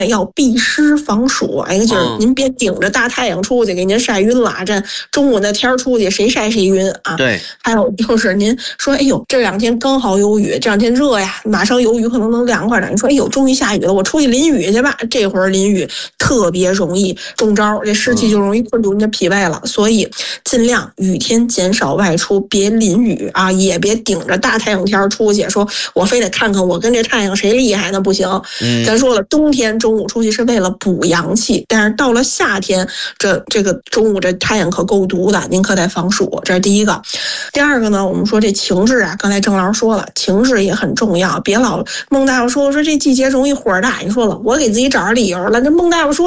要避湿防暑。哎，就是您别顶着大太阳出去，给您晒晕了。这中午那天出去，谁晒谁晕啊？ 对。 还有就是您说，哎呦，这2天刚好有雨，这2天热呀，马上有雨，可能能凉快点。你说，哎呦，终于下雨了，我出去淋雨去吧。这会儿淋雨特别容易中招，这湿气就容易困住您的脾胃了。所以尽量雨天减少外出，别淋雨啊，也别顶着大太阳天出去，说我非得看看我跟这太阳谁厉害呢？不行。咱说了，冬天中午出去是为了补阳气，但是到了夏天，这个中午这太阳可够毒的，您可得防暑。这是第一个。第二个呢，我们说这情志啊，刚才郑老师说了，情志也很重要，别老孟大夫说这季节容易火大，你说了，我给自己找着理由了，这孟大夫说